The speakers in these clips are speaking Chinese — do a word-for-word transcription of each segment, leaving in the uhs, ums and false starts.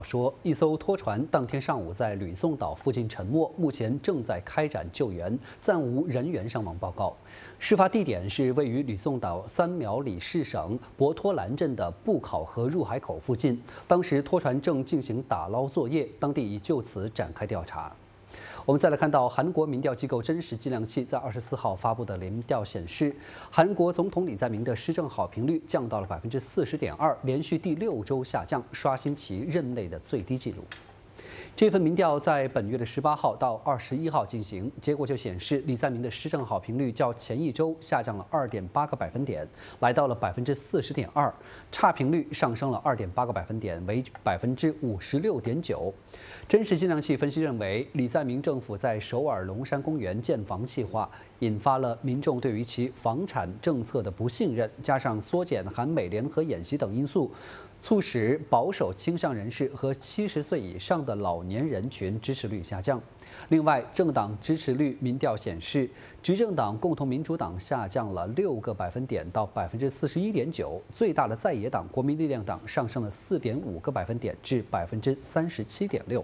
说，一艘拖船当天上午在吕宋岛附近沉没，目前正在开展救援，暂无人员伤亡报告。事发地点是位于吕宋岛三苗里市省博托兰镇的布考河入海口附近，当时拖船正进行打捞作业，当地已就此展开调查。 我们再来看到韩国民调机构真实计量器在二十四号发布的民调显示，韩国总统李在明的施政好评率降到了百分之四十点二，连续第六周下降，刷新其任内的最低纪录。 这份民调在本月的十八号到二十一号进行，结果就显示李在明的施政好评率较前一周下降了二点八个百分点，来到了百分之四十点二，差评率上升了二点八个百分点，为百分之五十六点九。真实计量器分析认为，李在明政府在首尔龙山公园建房计划引发了民众对于其房产政策的不信任，加上缩减韩美联合演习等因素。 促使保守倾向人士和七十岁以上的老年人群支持率下降。另外，政党支持率民调显示，执政党共同民主党下降了六个百分点到百分之四十一点九，最大的在野党国民力量党上升了四点五个百分点至百分之三十七点六。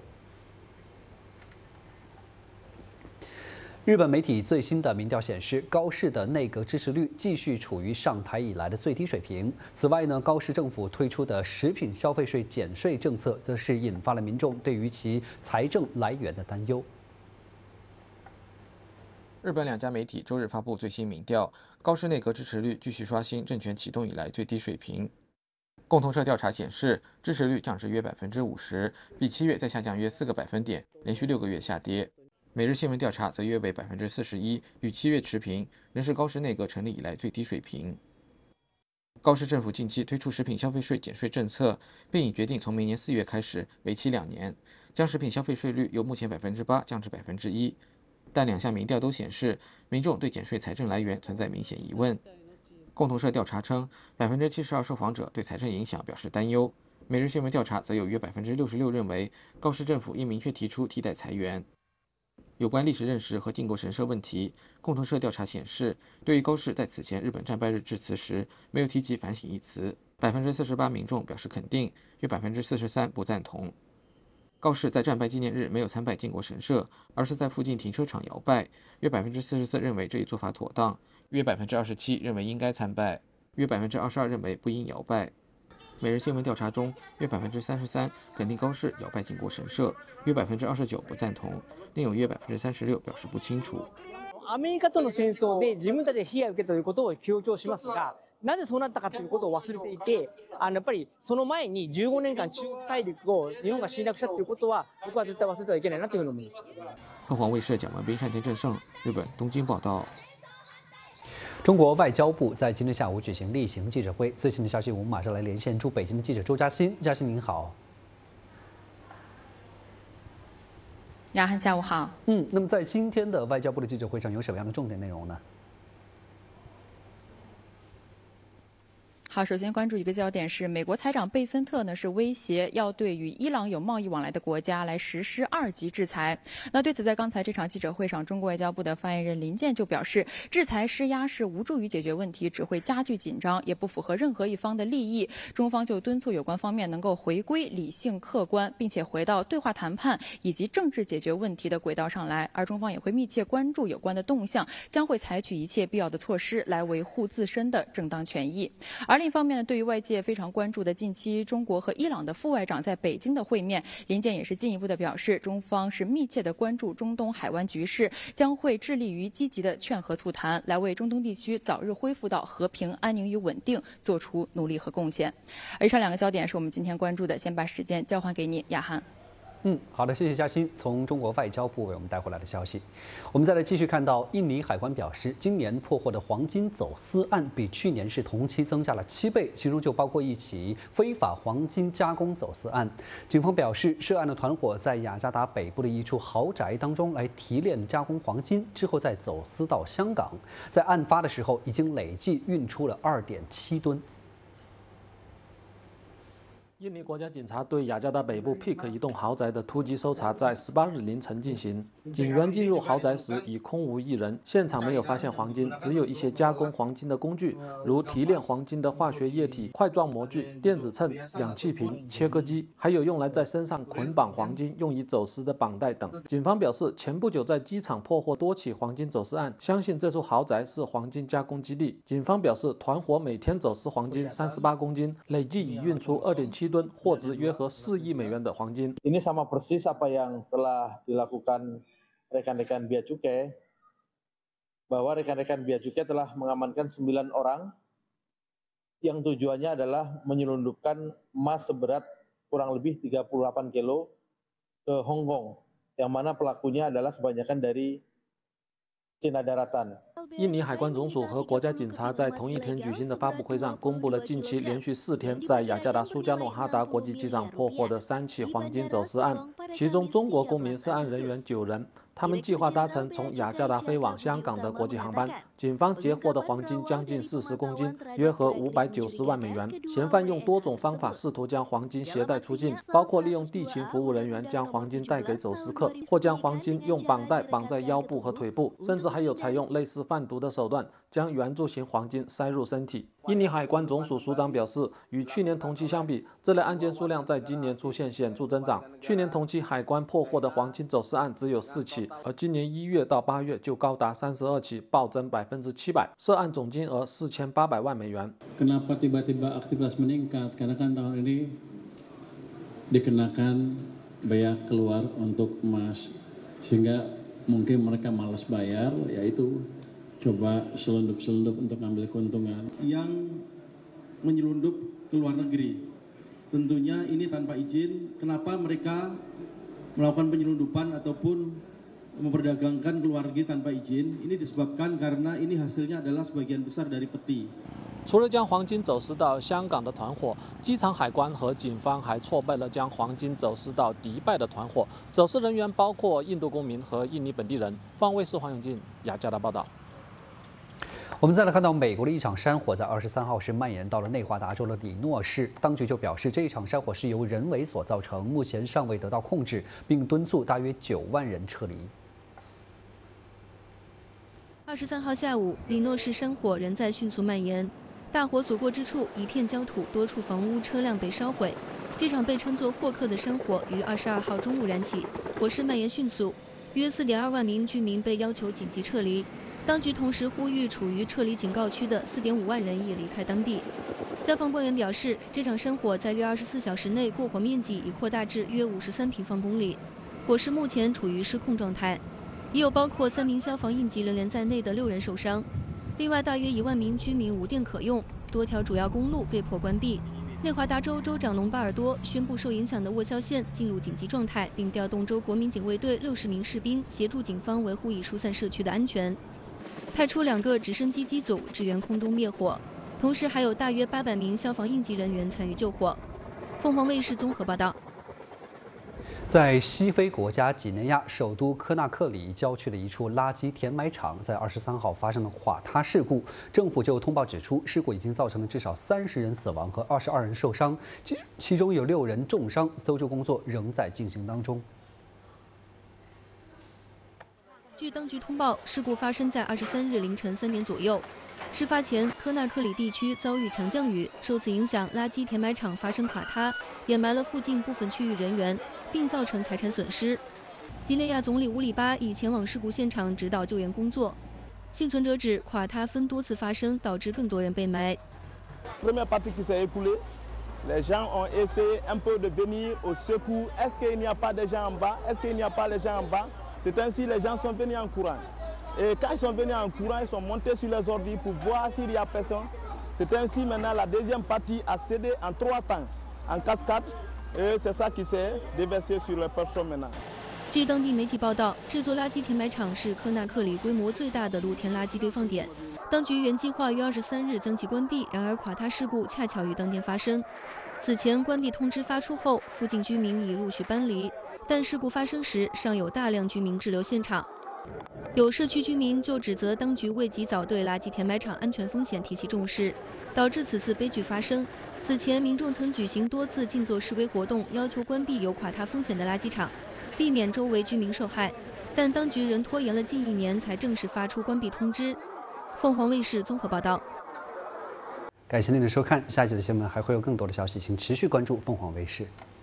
日本媒体最新的民调显示，高市的内阁支持率继续处于上台以来的最低水平。此外呢，高市政府推出的食品消费税减税政策，则是引发了民众对于其财政来源的担忧。 日本两家媒体周日发布最新民调，高市内阁支持率继续刷新政权启动以来最低水平。共同社调查显示，支持率降至约百分之五十，比七月再下降约四个百分点，连续六个月下跌。 每日新闻调查则约为百分之四十一，与七月持平，仍是高市内阁成立以来最低水平。高市政府近期推出食品消费税减税政策，并已决定从明年四月开始，为期两年，将食品消费税率由目前百分之八降至百分之一。但两项民调都显示，民众对减税财政来源存在明显疑问。共同社调查称，百分之七十二受访者对财政影响表示担忧。每日新闻调查则有约百分之六十六认为，高市政府应明确提出替代裁员。 有关历史认识和靖国神社问题，共同社调查显示，对于高市在此前日本战败日致辞时没有提及反省一词，百分之四十八民众表示肯定，约百分之四十三不赞同。高市在战败纪念日没有参拜靖国神社，而是在附近停车场摇拜，约百分之四十四认为这一做法妥当，约百分之二十七认为应该参拜，约百分之二十二认为不应摇拜。 每日新闻调查中，约百分之三十三肯定高市摇拜靖国神社，约百分之二十九不赞同，另有约百分之三十六表示不清楚。 アメリカとの戦争で自分たちが被害を受けたということを強調しますが、なぜそうなったかということを忘れていて、あのやっぱりその前にじゅうごねんかん中国大陸を日本が侵略したということは、僕は絶対忘れてはいけないなというふうに思います。 凤凰卫视蒋文斌、单田正胜，日本东京报道。 中国外交部在今天下午举行例行记者会。最新的消息，我们马上来连线驻北京的记者周嘉欣。嘉欣您好。 雅涵下午好。 嗯，那么在今天的外交部的记者会上有什么样的重点内容呢？ 好，首先关注一个焦点是，美国财长贝森特呢是威胁要对与伊朗有贸易往来的国家来实施二级制裁。那对此，在刚才这场记者会上，中国外交部的发言人林健就表示，制裁施压是无助于解决问题，只会加剧紧张，也不符合任何一方的利益。中方就敦促有关方面能够回归理性客观，并且回到对话谈判以及政治解决问题的轨道上来。而中方也会密切关注有关的动向，将会采取一切必要的措施来维护自身的正当权益。而另一方面呢，对于外界非常关注的近期中国和伊朗的副外长在北京的会面，林健也是进一步的表示，中方是密切的关注中东海湾局势，将会致力于积极的劝和促谈，来为中东地区早日恢复到和平、安宁与稳定做出努力和贡献。而以上两个焦点是我们今天关注的，先把时间交还给你，雅涵。 嗯，好的，谢谢嘉欣从中国外交部为我们带回来的消息。我们再来继续看到，印尼海关表示，今年破获的黄金走私案比去年是同期增加了七倍，其中就包括一起非法黄金加工走私案。警方表示，涉案的团伙在雅加达北部的一处豪宅当中来提炼加工黄金，之后再走私到香港。在案发的时候，已经累计运出了二点七吨。 印尼国家警察对雅加达北部 Peak 一栋豪宅的突击搜查在十八日凌晨进行。警员进入豪宅时已空无一人，现场没有发现黄金，只有一些加工黄金的工具，如提炼黄金的化学液体、块状模具、电子秤、氧气瓶、切割机，还有用来在身上捆绑黄金用以走私的绑带等。警方表示，前不久在机场破获多起黄金走私案，相信这处豪宅是黄金加工基地。警方表示，团伙每天走私黄金三十八公斤，累计已运出二点七吨，货值约合四亿美元的黄金。 Ini sama persis apa yang telah dilakukan rekan-rekan Bea Cukai, bahwa rekan-rekan Bea Cukai telah mengamankan sembilan orang yang tujuannya adalah menyelundupkan emas seberat kurang lebih tiga puluh delapan kilo ke Hong Kong, yang mana pelakunya adalah kebanyakan dari Cina daratan。 印尼海关总署和国家警察在同一天举行的发布会上，公布了近期连续四天在雅加达苏加诺哈达国际机场破获的三起黄金走私案，其中中国公民涉案人员九人。他们计划搭乘从雅加达飞往香港的国际航班。警方截获的黄金将近四十公斤，约合五百九十万美元。嫌犯用多种方法试图将黄金携带出境，包括利用地勤服务人员将黄金带给走私客，或将黄金用绑带绑在腰部和腿部，甚至还有采用类似贩毒的手段，将圆柱形黄金塞入身体。印尼海关总署署长表示，与去年同期相比，这类案件数量在今年出现显著增长。去年同期海关破获的黄金走私案只有四起，而今年一月到八月就高达三十二起，暴增百分之七百，涉案总金额四千八百万美元。 Kenapa tiba-tiba aktivitas meningkat? Karena kan tahun ini dikenakan bea keluar untuk emas, sehingga mungkin mereka malas bayar, yaitu coba selundup-selundup untuk ambil keuntungan. Yang menyelundup ke luar negeri, tentunya ini tanpa izin. Kenapa mereka melakukan penyelundupan ataupun memperdagangkan ke luar negeri tanpa izin? Ini disebabkan karena ini hasilnya adalah sebagian besar dari peti. 除了将黄金走私到香港的团伙，机场海关和警方还挫败了将黄金走私到迪拜的团伙。走私人员包括印度公民和印尼本地人。方卫视黄永进雅加达报道。 我们再来看到美国的一场山火，在二十三号是蔓延到了内华达州的里诺市，当局就表示这一场山火是由人为所造成，目前尚未得到控制，并敦促大约九万人撤离。 二十三号下午，里诺市山火仍在迅速蔓延，大火所过之处一片焦土，多处房屋、车辆被烧毁。这场被称作霍克的山火于二十二号中午燃起，火势蔓延迅速，约四点二万名居民被要求紧急撤离。 当局同时呼吁处于撤离警告区的四点五万人已离开当地。消防官员表示，这场山火在约二十四小时内过火面积已扩大至约五十三平方公里，火势目前处于失控状态，已有包括三名消防应急人员在内的六人受伤。另外，大约一万名居民无电可用，多条主要公路被迫关闭。内华达州州长隆巴尔多宣布，受影响的沃肖县进入紧急状态，并调动州国民警卫队六十名士兵协助警方维护已疏散社区的安全。 派出两个直升机机组支援空中灭火，同时还有大约八百名消防应急人员参与救火。凤凰卫视综合报道。 在西非国家几内亚首都科纳克里郊区的一处垃圾填埋场，在二十三号发生了垮塌事故。政府就通报指出，事故已经造成了至少三十人死亡和二十二人受伤，其其中有六人重伤，搜救工作仍在进行当中。 据当局通报，事故发生在二十三日凌晨三点左右。事发前，科纳克里地区遭遇强降雨，受此影响，垃圾填埋场发生垮塌，掩埋了附近部分区域人员，并造成财产损失。几内亚总理乌里巴已前往事故现场指导救援工作。幸存者指，垮塌分多次发生，导致更多人被埋。 Première partie qui s'est écoulée, les gens ont essayé un peu de venir au secours. Est-ce qu'il n'y a pas de gens en bas? Est-ce qu'il n'y a pas de gens en bas? C'est ainsi que les gens sont venus en courant. Et quand ils sont venus en courant, ils sont montés sur les ordures pour voir s'il y a personne. C'est ainsi maintenant la deuxième partie a cédé en trois temps, en cascade. Et c'est ça qui s'est déversé sur les personnes maintenant. 据当地媒体报道，这座垃圾填埋场是科纳克里规模最大的露天垃圾堆放点。当局原计划于二十三日将其关闭，然而垮塌事故恰巧于当天发生。此前关闭通知发出后，附近居民已陆续搬离。 但事故发生时，尚有大量居民滞留现场。有社区居民就指责当局未及早对垃圾填埋场安全风险提起重视，导致此次悲剧发生。 此前，民众曾举行多次静坐示威活动，要求关闭有垮塌风险的垃圾场，避免周围居民受害。但当局仍拖延了近一年，才正式发出关闭通知。凤凰卫视综合报道。 感谢您的收看，下一集的新闻还会有更多的消息，请持续关注凤凰卫视。